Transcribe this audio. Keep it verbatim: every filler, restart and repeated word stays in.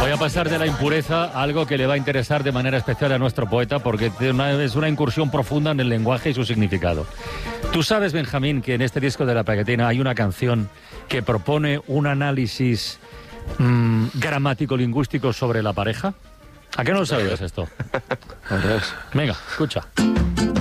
Voy a pasar de la impureza a algo que le va a interesar de manera especial a nuestro poeta, porque es una incursión profunda en el lenguaje y su significado. Tú sabes, Benjamín, que en este disco de La Pegatina hay una canción que propone un análisis mmm, gramático-lingüístico sobre la pareja. ¿A qué no lo sabías esto? Venga, escucha.